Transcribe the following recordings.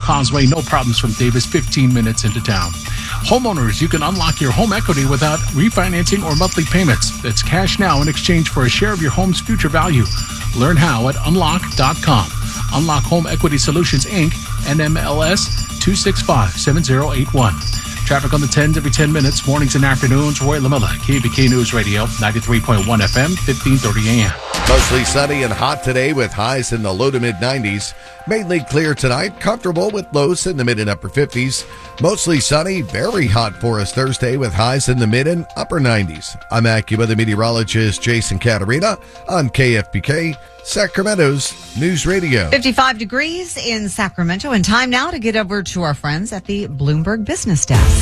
Causeway, no problems from Davis, 15 minutes into town. Homeowners, you can unlock your home equity without refinancing or monthly payments. It's cash now in exchange for a share of your home's future value. Learn how at unlock.com. Unlock Home Equity Solutions, Inc., NMLS 2657081. Traffic on the 10s every 10 minutes, mornings and afternoons. Roy Lamella, KBK News Radio, 93.1 FM, 1530 AM. Mostly sunny and hot today with highs in the low to mid 90s. Mainly clear tonight, comfortable with lows in the mid and upper 50s. Mostly sunny, very hot for us Thursday with highs in the mid and upper 90s. I'm AccuWeather meteorologist Jason Caterina on KFBK, Sacramento's News Radio. 55 degrees in Sacramento, and time now to get over to our friends at the Bloomberg Business Desk.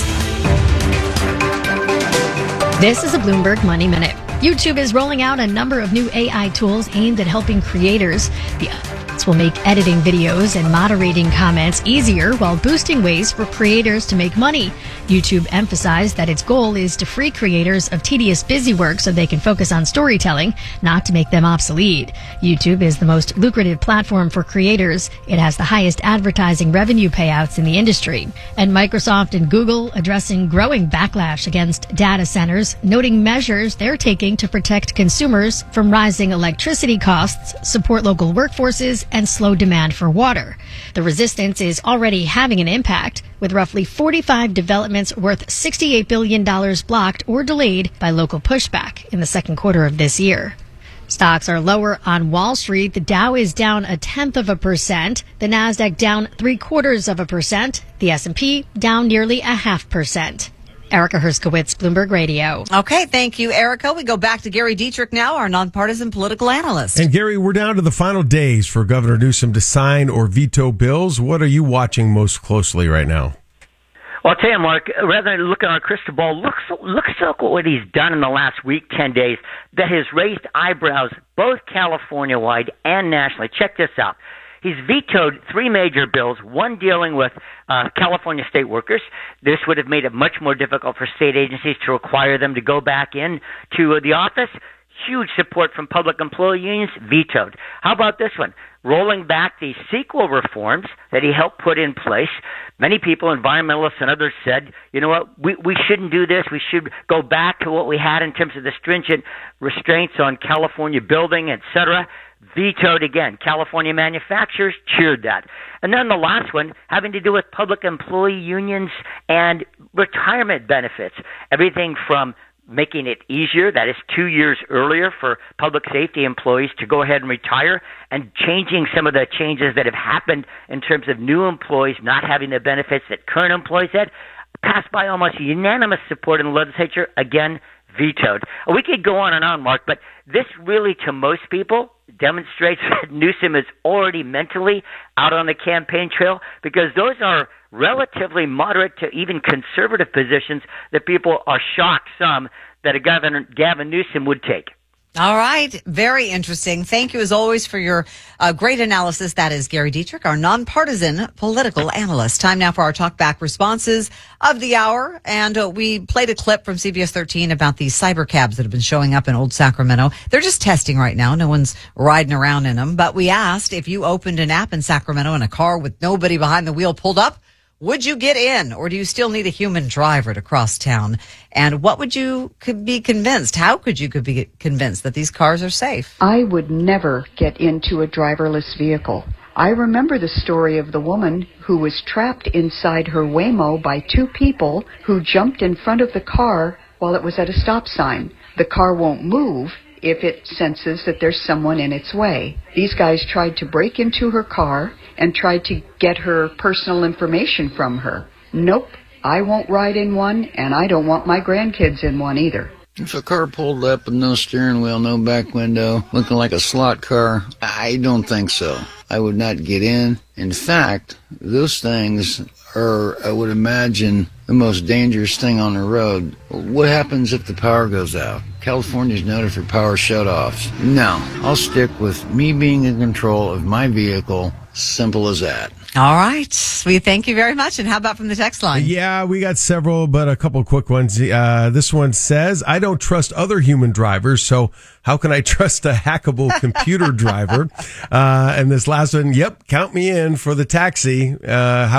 This is a Bloomberg Money Minute. YouTube is rolling out a number of new AI tools aimed at helping creators. The updates will make editing videos and moderating comments easier while boosting ways for creators to make money. YouTube emphasized that its goal is to free creators of tedious busy work so they can focus on storytelling, not to make them obsolete. YouTube is the most lucrative platform for creators. It has the highest advertising revenue payouts in the industry. And Microsoft and Google addressing growing backlash against data centers, noting measures they're taking to protect consumers from rising electricity costs, support local workforces, and slow demand for water. The resistance is already having an impact, with roughly 45 developments worth $68 billion blocked or delayed by local pushback in the second quarter of this year. Stocks are lower on Wall Street. The Dow is down 0.1%. The Nasdaq down 0.75%. The S&P down nearly 0.5%. Erica Herskowitz, Bloomberg Radio. Okay, thank you, Erica. We go back to Gary Dietrich now, our nonpartisan political analyst. And Gary, we're down to the final days for Governor Newsom to sign or veto bills. What are you watching most closely right now? Well, I'll tell you, Mark, rather than look at our crystal ball, look at what he's done in the last week, 10 days, that has raised eyebrows both California-wide and nationally. Check this out. He's vetoed 3 major bills, one dealing with California state workers. This would have made it much more difficult for state agencies to require them to go back in to the office. Huge support from public employee unions, vetoed. How about this one? Rolling back the CEQA reforms that he helped put in place. Many people, environmentalists and others, said, you know what, we shouldn't do this. We should go back to what we had in terms of the stringent restraints on California building, et cetera. Vetoed again. California manufacturers cheered that. And then the last one having to do with public employee unions and retirement benefits. Everything from making it easier, that is 2 years earlier for public safety employees to go ahead and retire, and changing some of the changes that have happened in terms of new employees not having the benefits that current employees had, passed by almost unanimous support in the legislature, again, vetoed. We could go on, Mark, but this really, to most people, demonstrates that Newsom is already mentally out on the campaign trail, because those are relatively moderate to even conservative positions that people are shocked some that a Governor Gavin Newsom would take. All right. Very interesting. Thank you, as always, for your great analysis. That is Gary Dietrich, our nonpartisan political analyst. Time now for our talkback responses of the hour. And we played a clip from CBS 13 about these cyber cabs that have been showing up in Old Sacramento. They're just testing right now. No one's riding around in them. But we asked, if you opened an app in Sacramento and a car with nobody behind the wheel pulled up, would you get in, or do you still need a human driver to cross town? And what would you be convinced? How could you be convinced that these cars are safe? I would never get into a driverless vehicle. I remember the story of the woman who was trapped inside her Waymo by 2 people who jumped in front of the car while it was at a stop sign. The car won't move if it senses that there's someone in its way. These guys tried to break into her car and tried to get her personal information from her. Nope, I won't ride in one, and I don't want my grandkids in one either. If a car pulled up with no steering wheel, no back window, looking like a slot car, I don't think so. I would not get in. In fact, those things are, I would imagine, the most dangerous thing on the road. What happens if the power goes out? California's noted for power shutoffs. No, I'll stick with me being in control of my vehicle. Simple as that. All right. We thank you very much. And how about from the text line? Yeah, we got several, but a couple of quick ones. This one says, I don't trust other human drivers, so how can I trust a hackable computer driver? And this last one, yep, count me in for the taxi. How